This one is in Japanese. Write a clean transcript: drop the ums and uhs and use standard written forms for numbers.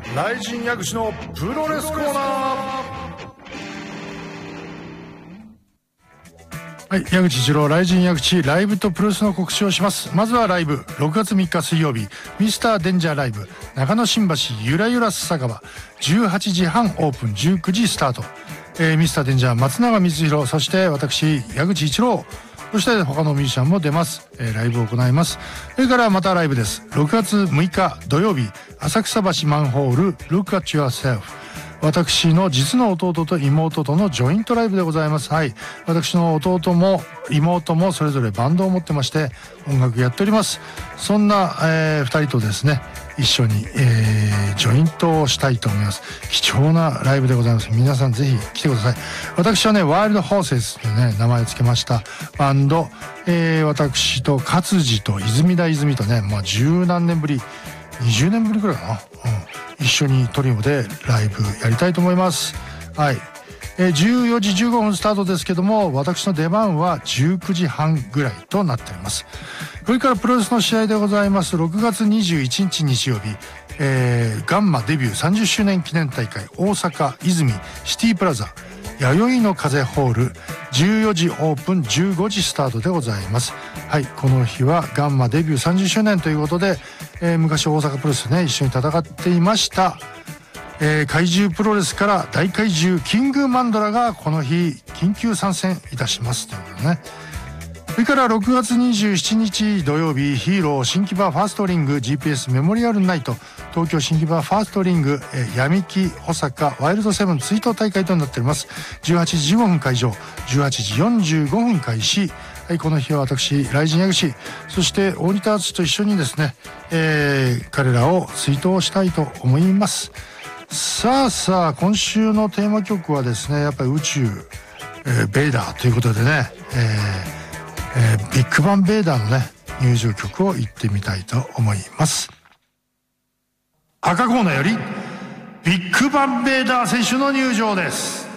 ライジン矢口のプロレスコーナー。はい、矢口一郎ライジン矢口ライブとプロレスの告知をします。まずはライブ6月3日水曜日ミスターデンジャーライブ中野新橋ゆらゆら須佐川18時半オープン19時スタート、ミスターデンジャー松永光弘そして私矢口一郎そして他のミュージシャンも出ます、ライブを行います。それからまたライブです6月6日土曜日浅草橋マンホール Look at Yourself、私の実の弟と妹とのジョイントライブでございます。はい、私の弟も妹もそれぞれバンドを持ってまして音楽やっております。そんな、2人とですね一緒に、ジョイントをしたいと思います。貴重なライブでございます。皆さんぜひ来てください。私はねワイルドホーセスというね名前を付けましたバンド、私と勝地と泉田泉とね十何年ぶり20年ぶりくらいかな、一緒にトリオでライブやりたいと思います。はい、14時15分スタートですけども私の出番は19時半ぐらいとなっております。それからプロレスの試合でございます。6月21日日曜日、ガンマデビュー30周年記念大会大阪泉シティプラザ弥生の風ホール14時オープン15時スタートでございます。はい、この日はガンマデビュー30周年ということで、昔大阪プロレスでね一緒に戦っていました、怪獣プロレスから大怪獣キングマンドラがこの日緊急参戦いたしますということでね。それから6月27日土曜日ヒーロー新木場ファーストリング GPS メモリアルナイト東京新木場ファーストリング闇木保坂ワイルドセブン追悼大会となっております。18時15分会場18時45分開始。はい、この日は私ライジン矢口そして大仁田敦と一緒にですね、彼らを追悼したいと思います。さあ今週のテーマ曲はですねやっぱり宇宙、ベイダーということでね、ビッグバンベイダーのね入場曲を言ってみたいと思います。赤コーナーよりビッグバンベイダー選手の入場です。